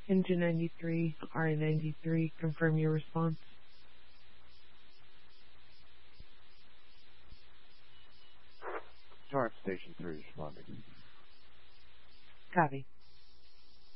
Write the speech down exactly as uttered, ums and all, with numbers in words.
Engine ninety-three, R A ninety-three, confirm your response. Torrance Station three responding. Copy.